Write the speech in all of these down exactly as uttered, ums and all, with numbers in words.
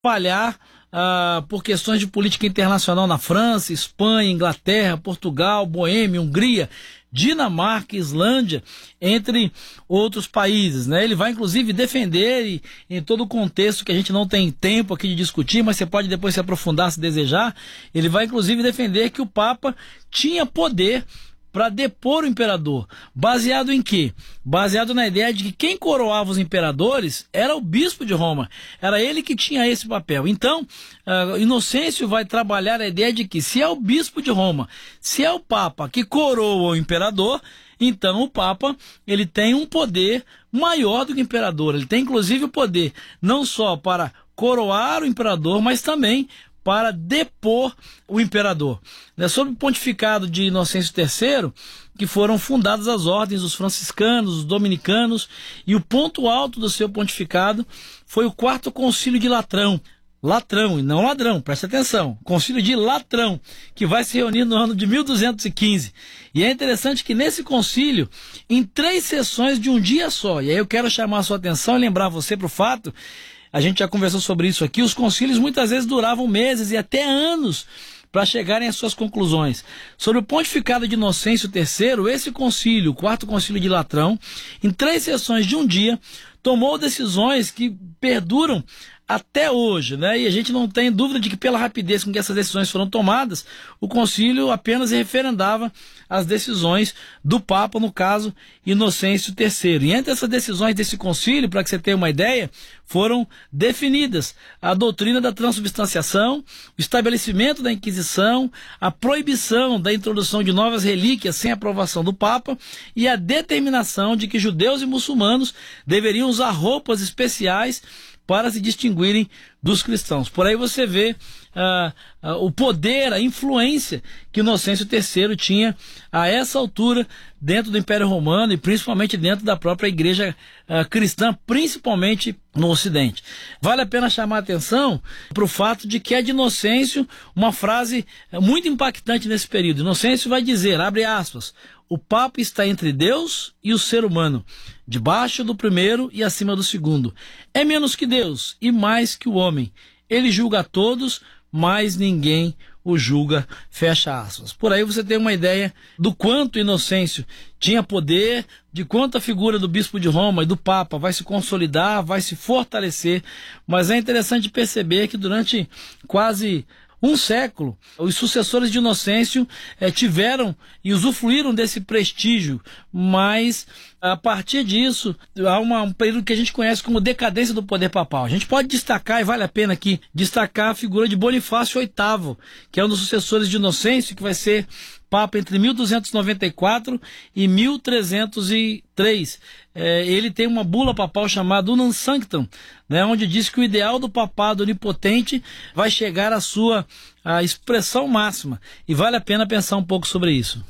espalhar ah, por questões de política internacional na França, Espanha, Inglaterra, Portugal, Boêmia, Hungria, Dinamarca, Islândia, entre outros países, né? Ele vai inclusive defender, e, em todo o contexto que a gente não tem tempo aqui de discutir, mas você pode depois se aprofundar se desejar, ele vai inclusive defender que o Papa tinha poder para depor o imperador. Baseado em quê? Baseado na ideia de que quem coroava os imperadores era o bispo de Roma. Era ele que tinha esse papel. Então, uh, Inocêncio vai trabalhar a ideia de que se é o bispo de Roma, se é o Papa que coroa o imperador, então o Papa ele tem um poder maior do que o imperador. Ele tem inclusive o poder não só para coroar o imperador, mas também para depor o imperador. Né, sob o pontificado de Inocêncio terceiro, que foram fundadas as ordens dos franciscanos, dos dominicanos, e o ponto alto do seu pontificado foi o quarto concílio de Latrão. Latrão, e não ladrão, preste atenção. Concílio de Latrão, que vai se reunir no ano de mil duzentos e quinze. E é interessante que nesse concílio, em três sessões de um dia só, e aí eu quero chamar a sua atenção e lembrar você para o fato, a gente já conversou sobre isso aqui, os concílios muitas vezes duravam meses e até anos para chegarem às suas conclusões. Sobre o pontificado de Inocêncio terceiro, esse concílio, o quarto concílio de Latrão, em três sessões de um dia, tomou decisões que perduram até hoje, né? E a gente não tem dúvida de que pela rapidez com que essas decisões foram tomadas, o concílio apenas referendava as decisões do Papa, no caso Inocêncio terceiro. E entre essas decisões desse concílio, para que você tenha uma ideia, foram definidas a doutrina da transubstanciação, o estabelecimento da Inquisição, a proibição da introdução de novas relíquias sem aprovação do Papa e a determinação de que judeus e muçulmanos deveriam usar roupas especiais para se distinguirem dos cristãos. Por aí você vê ah, ah, o poder, a influência que Inocêncio terceiro tinha a essa altura dentro do Império Romano e principalmente dentro da própria igreja ah, cristã, principalmente no Ocidente. Vale a pena chamar a atenção para o fato de que é de Inocêncio uma frase muito impactante nesse período. Inocêncio vai dizer, abre aspas, o Papa está entre Deus e o ser humano, debaixo do primeiro e acima do segundo. É menos que Deus e mais que o homem. Ele julga a todos, mas ninguém o julga, fecha aspas. Por aí você tem uma ideia do quanto Inocêncio tinha poder, de quanto a figura do bispo de Roma e do Papa vai se consolidar, vai se fortalecer, mas é interessante perceber que durante quase um século, os sucessores de Inocêncio eh, tiveram e usufruíram desse prestígio, mas a partir disso há uma, um período que a gente conhece como decadência do poder papal. A gente pode destacar, e vale a pena aqui, destacar a figura de Bonifácio oitavo, que é um dos sucessores de Inocêncio, que vai ser Papa entre mil duzentos e noventa e quatro e mil trezentos e três. É, ele tem uma bula papal chamada Unam Sanctam, né, onde diz que o ideal do papado onipotente vai chegar à sua à expressão máxima. E vale a pena pensar um pouco sobre isso.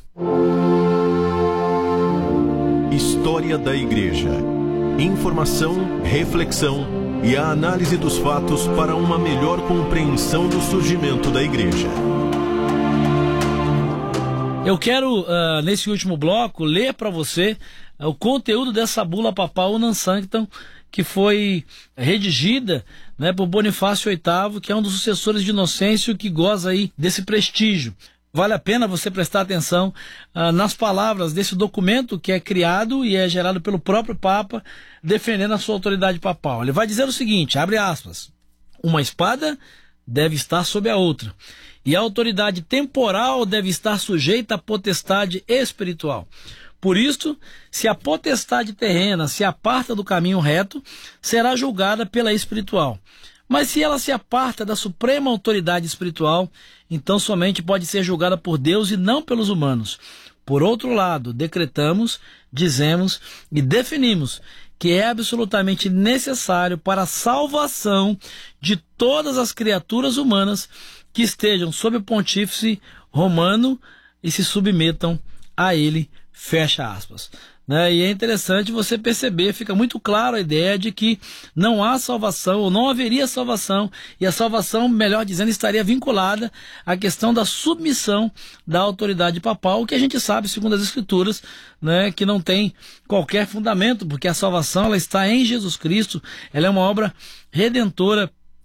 História da Igreja. Informação, reflexão e a análise dos fatos para uma melhor compreensão do surgimento da Igreja. Eu quero, uh, nesse último bloco, ler para você uh, o conteúdo dessa bula papal Unam Sanctam, que foi redigida, né, por Bonifácio oitavo, que é um dos sucessores de Inocêncio, que goza aí desse prestígio. Vale a pena você prestar atenção uh, nas palavras desse documento que é criado e é gerado pelo próprio Papa, defendendo a sua autoridade papal. Ele vai dizer o seguinte, abre aspas, uma espada deve estar sob a outra, e a autoridade temporal deve estar sujeita à potestade espiritual. Por isto, se a potestade terrena se aparta do caminho reto, será julgada pela espiritual. Mas se ela se aparta da suprema autoridade espiritual, então somente pode ser julgada por Deus e não pelos humanos. Por outro lado, decretamos, dizemos e definimos que é absolutamente necessário para a salvação de todas as criaturas humanas que estejam sob o pontífice romano e se submetam a ele, fecha aspas. Né? E é interessante você perceber, fica muito claro a ideia de que não há salvação, ou não haveria salvação, e a salvação, melhor dizendo, estaria vinculada à questão da submissão da autoridade papal, que a gente sabe, segundo as Escrituras, né, que não tem qualquer fundamento, porque a salvação ela está em Jesus Cristo, ela é uma obra redentora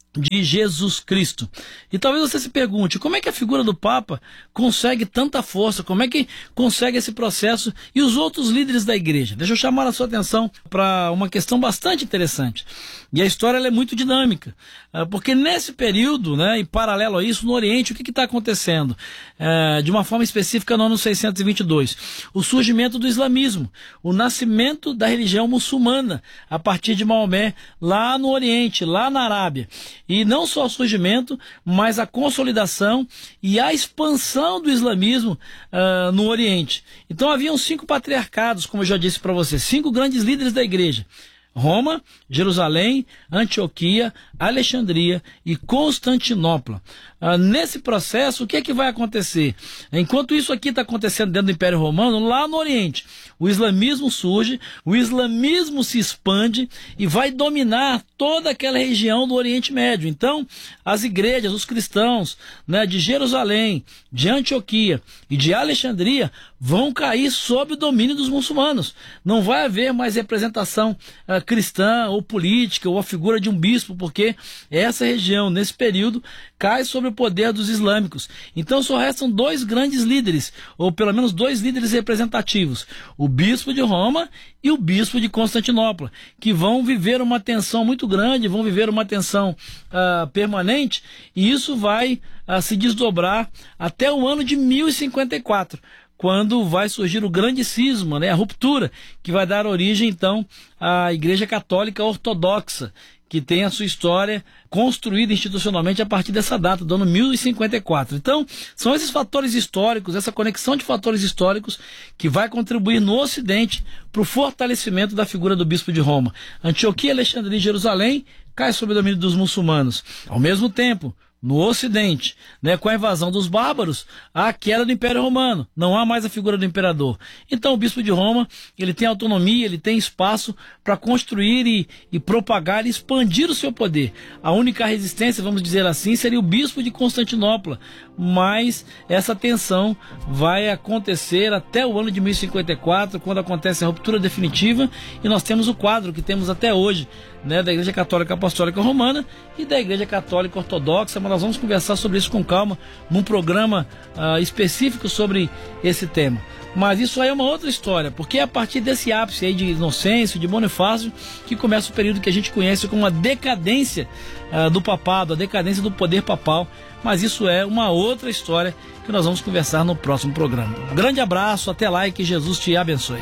de Jesus Cristo. E talvez você se pergunte, como é que a figura do Papa consegue tanta força, como é que consegue esse processo e os outros líderes da igreja? Deixa eu chamar a sua atenção para uma questão bastante interessante. E a história ela é muito dinâmica, porque nesse período, né, em paralelo a isso, no Oriente, o que está acontecendo? É, de uma forma específica no ano seiscentos e vinte e dois, o surgimento do islamismo, o nascimento da religião muçulmana, a partir de Maomé, lá no Oriente, lá na Arábia. E não só o surgimento, mas a consolidação e a expansão do islamismo uh, no Oriente. Então haviam cinco patriarcados, como eu já disse para você, cinco grandes líderes da igreja: Roma, Jerusalém, Antioquia, Alexandria e Constantinopla. Ah, nesse processo, o que é que vai acontecer? Enquanto isso aqui está acontecendo dentro do Império Romano, lá no Oriente, o islamismo surge, o islamismo se expande e vai dominar toda aquela região do Oriente Médio. Então, as igrejas, os cristãos, né, de Jerusalém, de Antioquia e de Alexandria vão cair sob o domínio dos muçulmanos. Não vai haver mais representação uh, cristã ou política ou a figura de um bispo, porque essa região, nesse período, cai sob o poder dos islâmicos. Então só restam dois grandes líderes, ou pelo menos dois líderes representativos: o bispo de Roma e o bispo de Constantinopla, que vão viver uma tensão muito grande, vão viver uma tensão uh, permanente, e isso vai uh, se desdobrar até o ano de mil e cinquenta e quatro, quando vai surgir o grande cisma, né, a ruptura, que vai dar origem, então, à Igreja Católica Ortodoxa, que tem a sua história construída institucionalmente a partir dessa data, do ano mil e cinquenta e quatro. Então, são esses fatores históricos, essa conexão de fatores históricos, que vai contribuir no Ocidente para o fortalecimento da figura do bispo de Roma. Antioquia, Alexandria e Jerusalém cai sob o domínio dos muçulmanos. Ao mesmo tempo, no Ocidente, né, com a invasão dos bárbaros, há a queda do Império Romano, não há mais a figura do imperador. Então o bispo de Roma, ele tem autonomia, ele tem espaço para construir e, e propagar e expandir o seu poder. A única resistência, vamos dizer assim, seria o bispo de Constantinopla, mas essa tensão vai acontecer até o ano de mil e cinquenta e quatro, quando acontece a ruptura definitiva, e nós temos o quadro que temos até hoje, né, da Igreja Católica Apostólica Romana e da Igreja Católica Ortodoxa. Mas nós vamos conversar sobre isso com calma num programa uh, específico sobre esse tema. Mas isso aí é uma outra história, porque é a partir desse ápice aí de Inocêncio, de Bonifácio, que começa o período que a gente conhece como a decadência uh, do papado, a decadência do poder papal. Mas isso é uma outra história que nós vamos conversar no próximo programa. Um grande abraço, até lá e que Jesus te abençoe.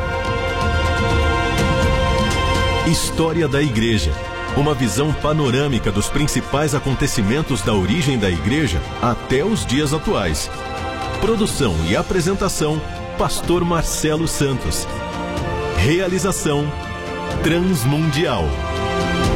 História da Igreja. Uma visão panorâmica dos principais acontecimentos da origem da Igreja até os dias atuais. Produção e apresentação: Pastor Marcelo Santos. Realização: Transmundial.